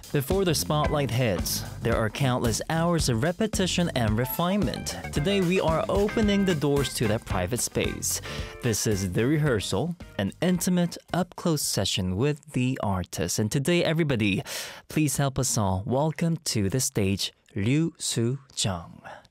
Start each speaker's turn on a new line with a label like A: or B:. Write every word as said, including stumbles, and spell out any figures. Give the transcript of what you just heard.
A: Before the spotlight hits, there are countless hours of repetition and refinement. Today, we are opening the doors to that private space. This is The Rehearsal, an intimate, up-close session with the artist. And today, everybody, please help us all welcome to the stage Liu Su Jung.